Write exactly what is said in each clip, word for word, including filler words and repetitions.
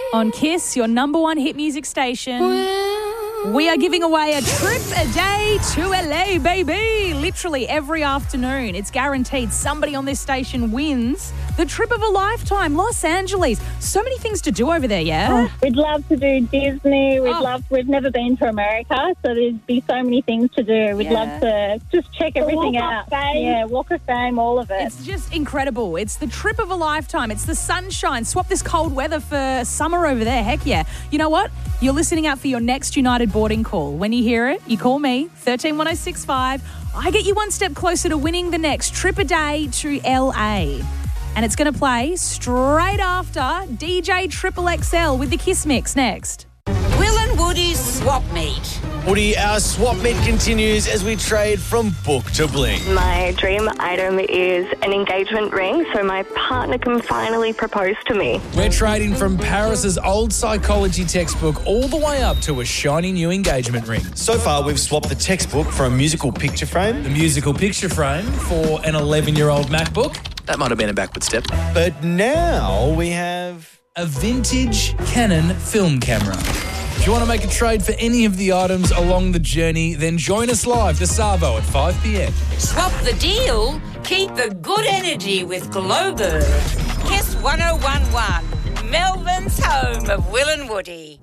On Kiss, your number one hit music station. We are giving away a trip a day to L A, baby. Literally every afternoon. It's guaranteed somebody on this station wins the trip of a lifetime. Los Angeles. So many things to do over there, yeah? Oh, we'd love to do Disney. We'd Oh. love. We've never been to America, so there'd be so many things to do. We'd Yeah. love to just check everything Walk out. of Fame. Yeah, Walk of Fame, all of it. It's just incredible. It's the trip of a lifetime. It's the sunshine. Swap this cold weather for summer over there. Heck yeah. You know what? You're listening out for your next United boarding call. When you hear it, you call me, thirteen one oh six five. I get you one step closer to winning the next trip a day to L A. And it's going to play straight after D J Triple X L with the Kiss Mix next. Will and Woody's Swap Meet. Woody, our swap meet continues as we trade from book to bling. My dream item is an engagement ring so my partner can finally propose to me. We're trading from Paris's old psychology textbook all the way up to a shiny new engagement ring. So far, we've swapped the textbook for a musical picture frame. The musical picture frame for an eleven-year-old MacBook. That might have been a backward step. But now we have a vintage Canon film camera. If you want to make a trade for any of the items along the journey, then join us live to Savo at five p.m. Swap the deal, keep the good energy with Glowbird. Kiss one oh one one, Melbourne's home of Will and Woody.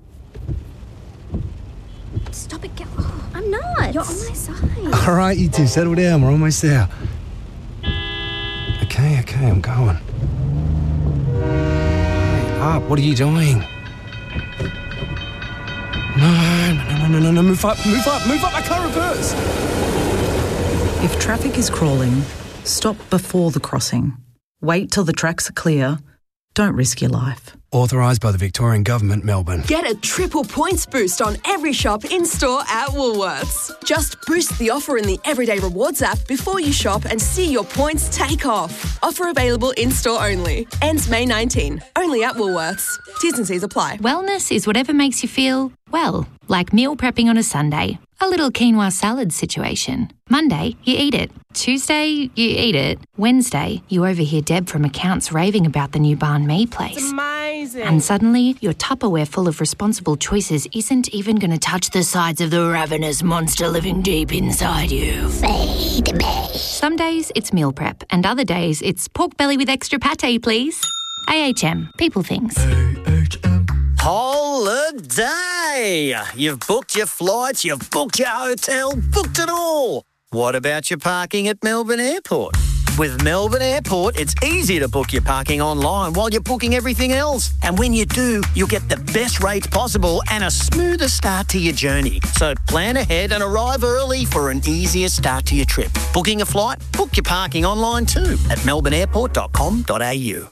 Stop it, girl. Oh, I'm not. You're on my side. All right, you two, settle down. We're almost there. Okay, okay, I'm going. Hurry up, what are you doing? No, no, no, no, no, no, move up, move up, move up, I can't reverse. If traffic is crawling, stop before the crossing. Wait till the tracks are clear. Don't risk your life. Authorised by the Victorian Government, Melbourne. Get a triple points boost on every shop in-store at Woolworths. Just boost the offer in the Everyday Rewards app before you shop and see your points take off. Offer available in-store only. Ends May nineteenth. Only at Woolworths. T's and C's apply. Wellness is whatever makes you feel, well, like meal prepping on a Sunday. A little quinoa salad situation. Monday, you eat it. Tuesday, you eat it. Wednesday, you overhear Deb from accounts raving about the new banh mi place. It's amazing. And suddenly, your Tupperware full of responsible choices isn't even going to touch the sides of the ravenous monster living deep inside you. Feed me. Some days, it's meal prep. And other days, it's pork belly with extra pate, please. A H M. People things. Holiday! You've booked your flights, you've booked your hotel, booked it all. What about your parking at Melbourne Airport? With Melbourne Airport, it's easy to book your parking online while you're booking everything else. And when you do, you'll get the best rates possible and a smoother start to your journey. So plan ahead and arrive early for an easier start to your trip. Booking a flight? Book your parking online too at melbourne airport dot com dot a u.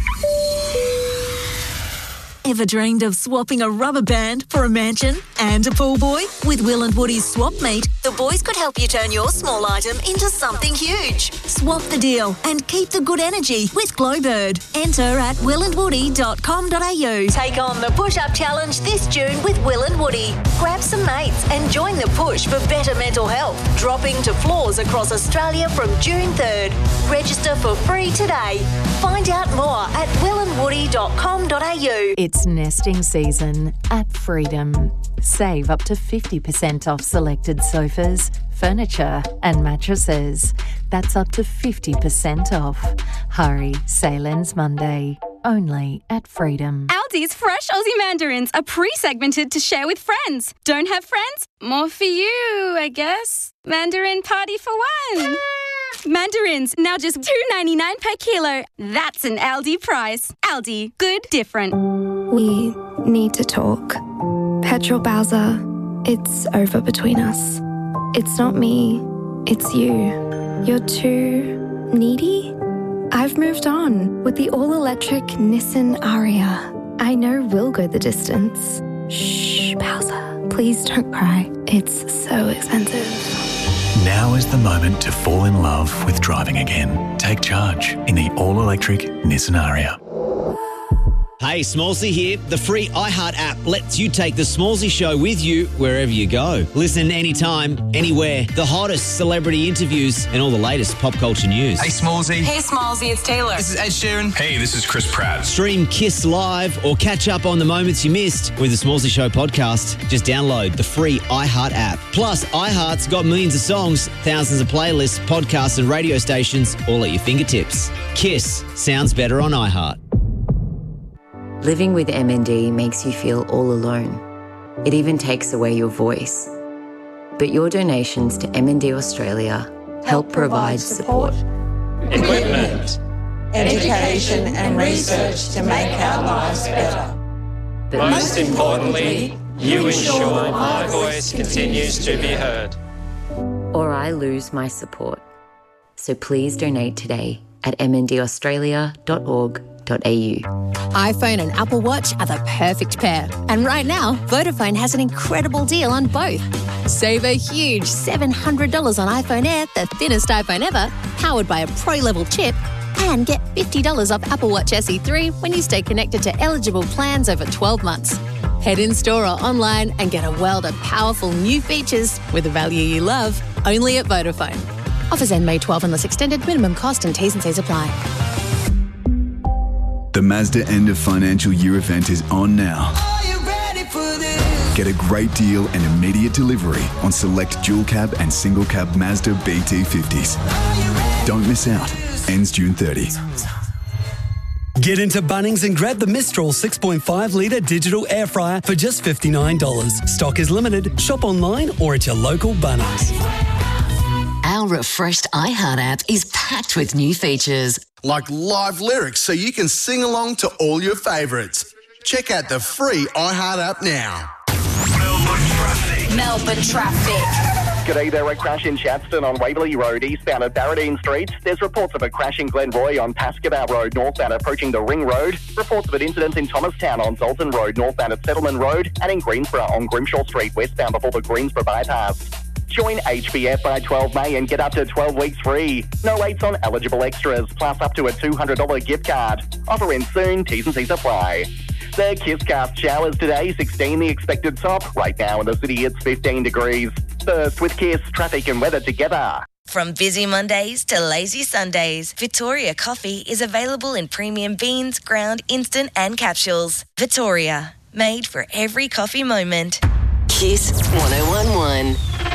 Ever dreamed of swapping a rubber band for a mansion and a pool boy? With Will and Woody's Swap Meet, the boys could help you turn your small item into something huge. Swap the deal and keep the good energy with Glowbird. Enter at will and woody dot com dot a u. Take on the push-up challenge this June with Will and Woody. Grab some mates and join the push for better mental health. Dropping to floors across Australia from June third. Register for free today. Find out more at will and woody dot com dot a u. It's nesting season at Freedom. Save up to fifty percent off selected sofas, furniture and mattresses. That's up to fifty percent off. Hurry, sale ends Monday. Only at Freedom. Aldi's fresh Aussie mandarins are pre-segmented to share with friends. Don't have friends? More for you, I guess. Mandarin party for one. Mandarins, now just two ninety-nine per kilo. That's an Aldi price. Aldi, good, different. We need to talk. Petrol Bowser, it's over between us. It's not me, it's you. You're too needy? I've moved on with the all-electric Nissan Aria. I know we'll go the distance. Shh, Bowser, please don't cry. It's so expensive. Now is the moment to fall in love with driving again. Take charge in the all-electric Nissan Aria. Hey, Smallsy here. The free iHeart app lets you take the Smallsy show with you wherever you go. Listen anytime, anywhere. The hottest celebrity interviews and all the latest pop culture news. Hey, Smallsy. Hey, Smallsy, it's Taylor. This is Ed Sheeran. Hey, this is Chris Pratt. Stream Kiss Live or catch up on the moments you missed with the Smallsy Show podcast. Just download the free iHeart app. Plus, iHeart's got millions of songs, thousands of playlists, podcasts and radio stations all at your fingertips. Kiss sounds better on iHeart. Living with M N D makes you feel all alone. It even takes away your voice. But your donations to M N D Australia help provide support, equipment, education and research to make our lives better. But most importantly, you ensure my voice continues to be heard. Or I lose my support. So please donate today at m n d australia dot org dot a u. iPhone and Apple Watch are the perfect pair. And right now, Vodafone has an incredible deal on both. Save a huge seven hundred dollars on iPhone Air, the thinnest iPhone ever, powered by a pro-level chip, and get fifty dollars off Apple Watch S E three when you stay connected to eligible plans over twelve months. Head in-store or online and get a world of powerful new features with the value you love, only at Vodafone. Offers end May twelfth unless extended. Minimum cost and T's and C's apply. The Mazda end of financial year event is on now. Get a great deal and immediate delivery on select dual cab and single cab Mazda B T fifties. Don't miss out. Ends June thirtieth. Get into Bunnings and grab the Mistral six point five litre digital air fryer for just fifty-nine dollars. Stock is limited. Shop online or at your local Bunnings. Our refreshed iHeart app is packed with new features. Like live lyrics so you can sing along to all your favourites. Check out the free iHeart app now. Melbourne traffic. Melbourne traffic. G'day there, a crash in Chadstone on Waverley Road, eastbound at Barradine Street. There's reports of a crash in Glenroy on Pascoe Road, northbound approaching the Ring Road. Reports of an incident in Thomastown on Dalton Road, northbound at Settlement Road. And in Greensborough on Grimshaw Street, westbound before the Greensborough bypass. Join H B F by twelve May and get up to twelve weeks free. No rates on eligible extras, plus up to a two hundred dollars gift card. Offer ends soon, T's and C's apply. The KissCast showers today, sixteen the expected top. Right now in the city it's fifteen degrees. First with Kiss, traffic and weather together. From busy Mondays to lazy Sundays, Victoria Coffee is available in premium beans, ground, instant and capsules. Victoria, made for every coffee moment. Kiss one oh one one.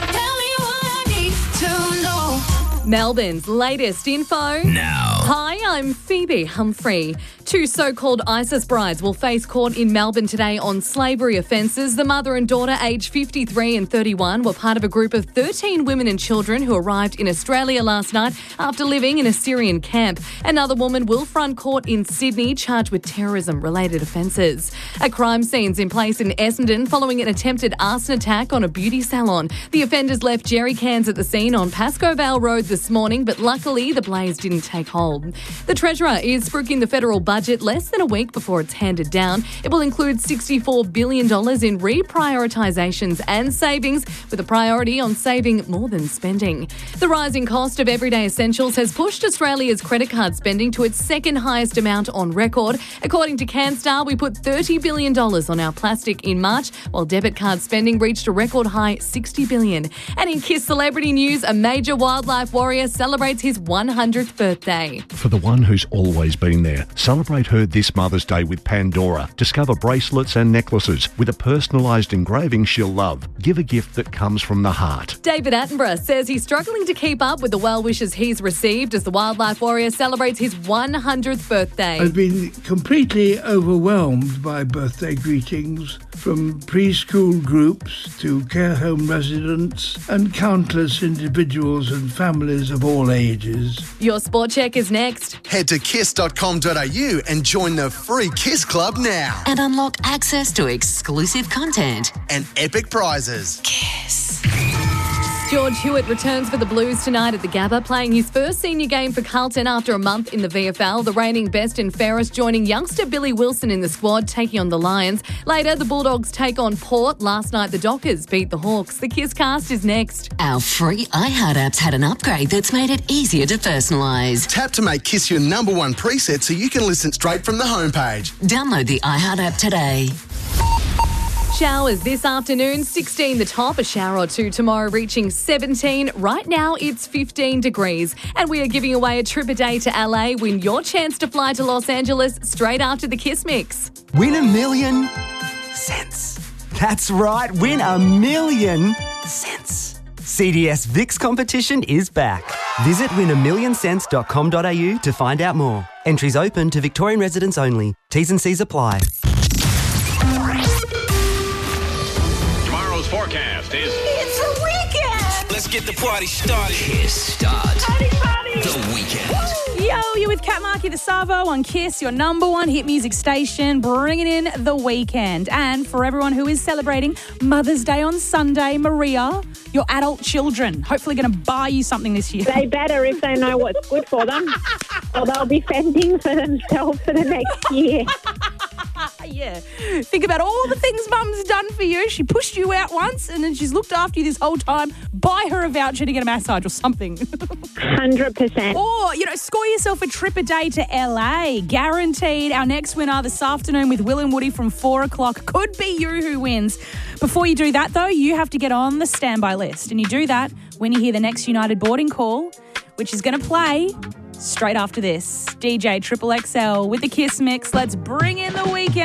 Melbourne's latest info. Now. Hi, I'm Phoebe Humphrey. Two so-called ISIS brides will face court in Melbourne today on slavery offences. The mother and daughter, aged fifty-three and thirty-one, were part of a group of thirteen women and children who arrived in Australia last night after living in a Syrian camp. Another woman will front court in Sydney, charged with terrorism-related offences. A crime scene's in place in Essendon following an attempted arson attack on a beauty salon. The offenders left jerry cans at the scene on Pascoe Vale Road this morning, but luckily the blaze didn't take hold. The Treasurer is spruiking the federal budget less than a week before it's handed down. It will include sixty-four billion dollars in reprioritisations and savings, with a priority on saving more than spending. The rising cost of everyday essentials has pushed Australia's credit card spending to its second highest amount on record. According to CanStar, we put thirty billion dollars on our plastic in March, while debit card spending reached a record high sixty billion dollars. And in Kiss celebrity news, a major wildlife warrior celebrates his one hundredth birthday. For the one who's always been there, celebrate her this Mother's Day with Pandora. Discover bracelets and necklaces with a personalised engraving she'll love. Give a gift that comes from the heart. David Attenborough says he's struggling to keep up with the well wishes he's received as the wildlife warrior celebrates his one hundredth birthday. I've been completely overwhelmed by birthday greetings from preschool groups to care home residents and countless individuals and families of all ages. Your sport check is next. Head to kiss dot com dot a u and join the free Kiss Club now. And unlock access to exclusive content and epic prizes. Kiss. George Hewitt returns for the Blues tonight at the Gabba, playing his first senior game for Carlton after a month in the V F L. The reigning best and fairest joining youngster Billy Wilson in the squad, taking on the Lions. Later, the Bulldogs take on Port. Last night, the Dockers beat the Hawks. The Kiss Cast is next. Our free iHeart app's had an upgrade that's made it easier to personalise. Tap to make Kiss your number one preset so you can listen straight from the homepage. Download the iHeart app today. Showers this afternoon, sixteen the top, a shower or two tomorrow reaching seventeen. Right now it's fifteen degrees. And we are giving away a trip a day to L A. Win your chance to fly to Los Angeles straight after the Kiss Mix. Win a million cents. That's right, win a million cents. C D S Vix competition is back. Visit win a million cents dot com dot a u to find out more. Entries open to Victorian residents only. T's and C's apply. Forecast is It's a weekend! Let's get the party started. Kiss start Party, party! the weekend. Yo, you're with Cat Marky the Savo on Kiss, your number one hit music station, bringing in the weekend. And for everyone who is celebrating Mother's Day on Sunday, Maria, your adult children, hopefully going to buy you something this year. They better if they know what's good for them, or they'll be fending for themselves for the next year. Yeah. Think about all the things Mum's done for you. She pushed you out once and then she's looked after you this whole time. Buy her a voucher to get a massage or something. one hundred percent. Or, you know, score yourself a trip a day to L A. Guaranteed. Our next winner this afternoon with Will and Woody from four o'clock. Could be you who wins. Before you do that, though, you have to get on the standby list. And you do that when you hear the next United boarding call, which is going to play straight after this. D J Triple X L with the Kiss Mix. Let's bring in the weekend.